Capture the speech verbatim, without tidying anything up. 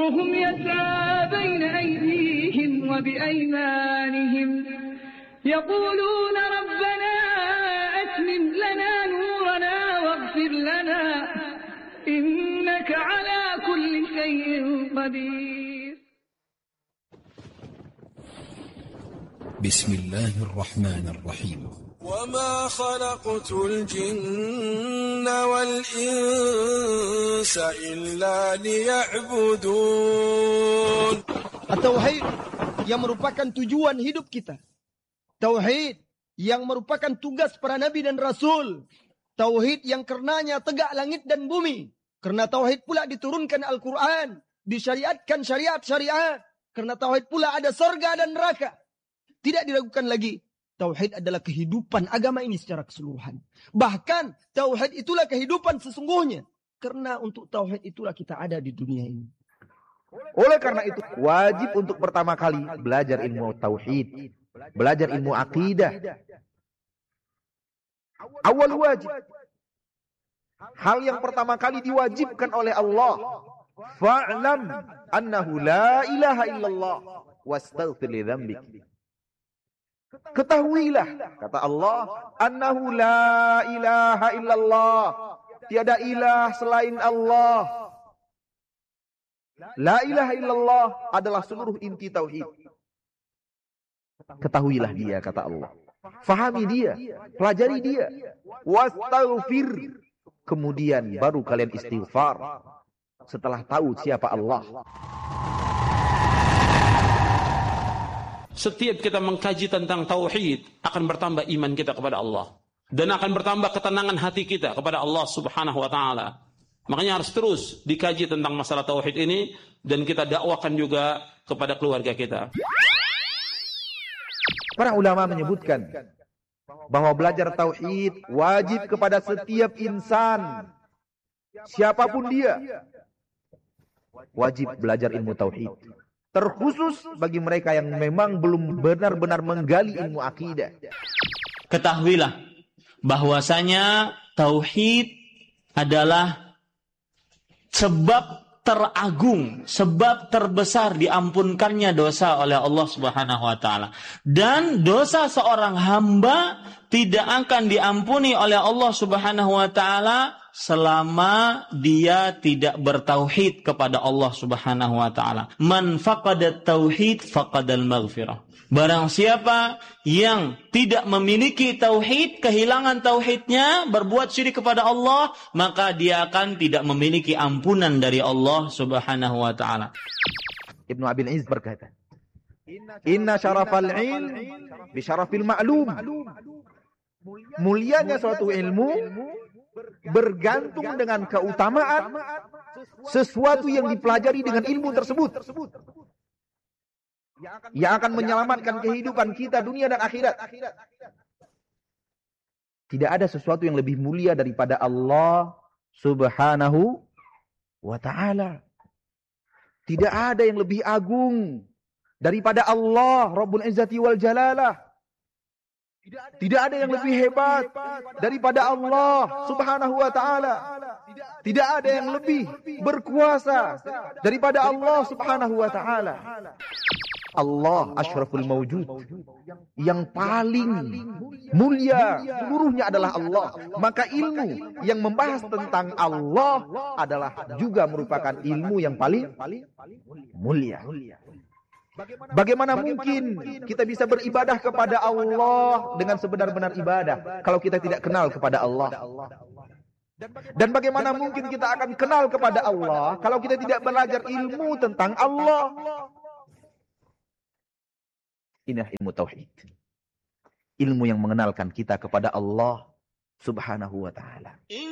نورهم يسعى بين أيديهم وبأيمانهم يقولون ربنا أتمم لنا نورنا واغفر لنا إنك على كل شيء قدير. بسم الله الرحمن الرحيم. وما خلقت الجن والإنس إلا ليعبدون. Tauhid yang merupakan tujuan hidup kita. Tauhid yang merupakan tugas para nabi dan rasul. Tauhid yang karenanya tegak langit dan bumi. Karena tauhid pula diturunkan Al-Quran. Disyariatkan syariat-syariat. Karena tauhid pula ada surga dan neraka. Tidak diragukan lagi. Tauhid adalah kehidupan agama ini secara keseluruhan. Bahkan tauhid itulah kehidupan sesungguhnya. Karena untuk tauhid itulah kita ada di dunia ini. Oleh karena itu wajib untuk pertama kali belajar ilmu tauhid. Belajar ilmu akidah. Awal wajib. Hal yang pertama kali diwajibkan oleh Allah. Fa'lam annahu la ilaha illallah wastaghfir li dzambik. Ketahuilah, kata Allah, annahu la ilaha illallah. Tiada ilah selain Allah. La ilaha illallah adalah seluruh inti tauhid. Ketahuilah dia, kata Allah. Fahami dia, pelajari dia. Wastaghfir. Kemudian baru kalian istighfar. Setelah tahu siapa Allah. Setiap kita mengkaji tentang tauhid, akan bertambah iman kita kepada Allah. Dan akan bertambah ketenangan hati kita kepada Allah subhanahu wa ta'ala. Makanya harus terus dikaji tentang masalah tauhid ini. Dan kita dakwakan juga kepada keluarga kita. Para ulama menyebutkan bahwa belajar tauhid wajib kepada setiap insan. Siapapun dia. Wajib belajar ilmu tauhid. Terkhusus bagi mereka yang memang belum benar-benar menggali ilmu akidah. Ketahuilah bahwasanya tauhid adalah sebab teragung, sebab terbesar diampunkannya dosa oleh Allah Subhanahu wa taala. Dan dosa seorang hamba tidak akan diampuni oleh Allah Subhanahu wa taala selama dia tidak bertauhid kepada Allah Subhanahu wa taala. Man faqada tauhid faqadal maghfirah. Barang siapa yang tidak memiliki tauhid, kehilangan tauhidnya, berbuat syirik kepada Allah, maka dia akan tidak memiliki ampunan dari Allah Subhanahu wa taala. Ibnu Abil Izz berkata, "Inna syarafal ilm bi syarafil ma'lum." Mulianya suatu ilmu bergantung dengan keutamaan sesuatu yang dipelajari dengan ilmu tersebut, yang akan menyelamatkan kehidupan kita dunia dan akhirat. Tidak ada sesuatu yang lebih mulia daripada Allah Subhanahu wa ta'ala. Tidak ada yang lebih agung daripada Allah Rabbul Izzati wal Jalalah. Tidak ada yang lebih hebat daripada Allah Subhanahu wa ta'ala. Tidak ada yang lebih berkuasa daripada Allah Subhanahu wa ta'ala. Allah asyraful mawjud, yang paling mulia seluruhnya adalah Allah. Maka ilmu yang membahas tentang Allah adalah juga merupakan ilmu yang paling mulia. Bagaimana mungkin kita bisa beribadah kepada Allah dengan sebenar-benar ibadah kalau kita tidak kenal kepada Allah? Dan bagaimana mungkin kita akan kenal kepada Allah kalau kita tidak belajar ilmu tentang Allah? Inilah ilmu tauhid. Ilmu yang mengenalkan kita kepada Allah Subhanahu wa ta'ala.